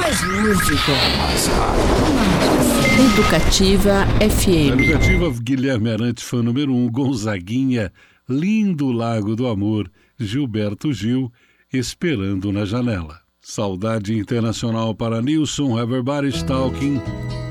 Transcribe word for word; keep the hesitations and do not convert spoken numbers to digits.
mais música. Mais rádio. Educativa F M. Educativa Guilherme Arantes, fã número um, Gonzaguinha, Lindo Lago do Amor, Gilberto Gil, Esperando na Janela. Saudade internacional para Nilson, Everybody's Talking,